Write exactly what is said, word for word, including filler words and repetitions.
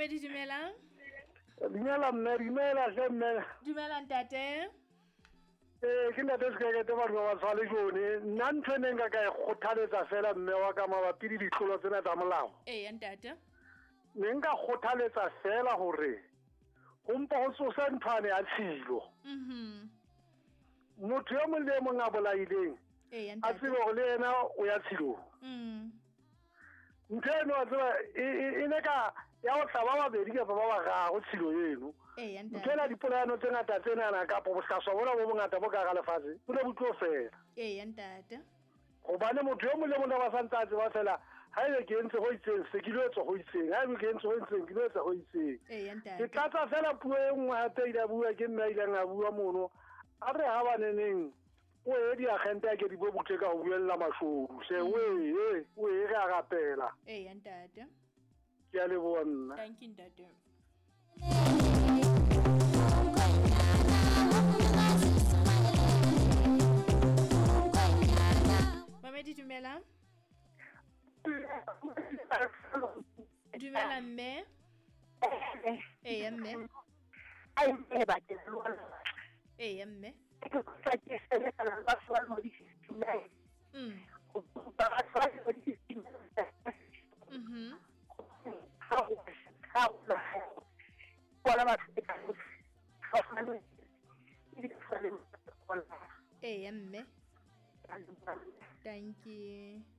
Mamedi dumela. Dumela mme, dumela hle mme. Dumela ntate. Eh ke ntate se ka ke ba ba tsale jone. Nna ntse ne nka ka e kgothaletsa fela mme wa ka mabapi le ditlolo tsena tsa molao. Eh ntate. Ne nka kgothaletsa fela hore ho mpa ho tsosa nthwane ya tshilo. Mhm. Motho yo mong le mong a bolaileng. Eh A ntate. tsebe ho le yena o ya tshilo. Mm. Nteno a tseba e ne ka ya ho hlaba babedi ka ba ba ga go tshilo yeno. Eh ntate. Ntela dipolano tse ngata tsena na ka po bohlaswa bona bo bongata bo ka ga lefatshe. Bo le botlo fela. Eh ntate. Go bane motho yo mong le mong ba santsa ba fela ha ile ke ntse go itseng se ke lo tso go itseng ha ile ke ntse go itseng ke lo tso go itseng. Eh ntate. Ke tlatsa fela puo e nngwe ha te ila bua ke nna ile nga bua mono a re ha baneneng o e di agente ya ke di bo botse ka ho buella mashodu se we e o e ga rapela. Eh ntate. Ke a le bona. Thank you ntate. Mamedi dumela. Dumela mme. Eh mme. Ai me ba te lona. Eh mme. Ke go tsake sele kana ba swal mo di sistema. Mm. Ba swal mo di sistema. Mhm. How how la. Wala ba te ka. How Eh mme. Thank you.